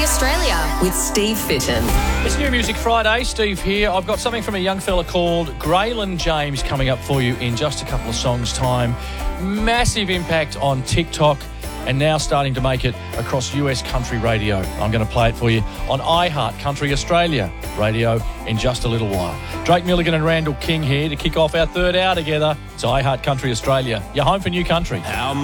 Country Australia with Steve Fitton. It's New Music Friday. Steve here. I've got something from a young fella called Graylin James coming up for you in just a couple of songs' time. Massive impact on TikTok and now starting to make it across US country radio. I'm going to play it for you on iHeart Country Australia radio in just a little while. Drake Milligan and Randall King here to kick off our third hour together. It's iHeart Country Australia. You're home for new country.